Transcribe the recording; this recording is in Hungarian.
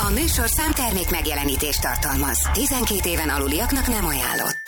A műsorszám termék megjelenítést tartalmaz. 12 éven aluliaknak nem ajánlott.